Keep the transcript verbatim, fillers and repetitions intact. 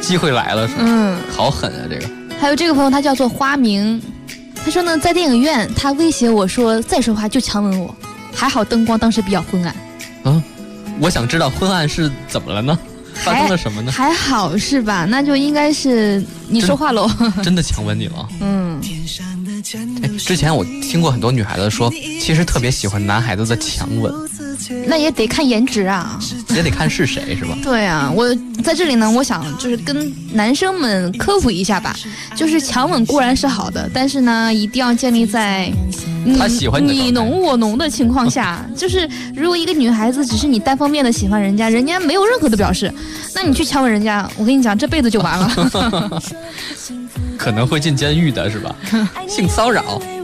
机会来了是吧？ 嗯， 好狠啊这个。 还有这个朋友他叫做花明，他说呢，在电影院他威胁我说再说话就强吻我，还好灯光当时比较昏暗。 嗯，我想知道昏暗是怎么了呢？发生了什么呢？ 还好是吧？那就应该是你说话喽。 真, 真的强吻你了？ 嗯。 哎，之前我听过很多女孩子说，其实特别喜欢男孩子的强吻。 那也得看颜值啊， 也得看是谁是吧？ 对啊，我在这里呢，我想就是跟男生们科普一下吧，就是强吻固然是好的，但是呢，一定要建立在他喜欢你你侬我侬的情况下。就是如果一个女孩子只是你单方面的喜欢人家，人家没有任何的表示，那你去强吻人家，我跟你讲，这辈子就完了， 可能会进监狱的是吧？性骚扰。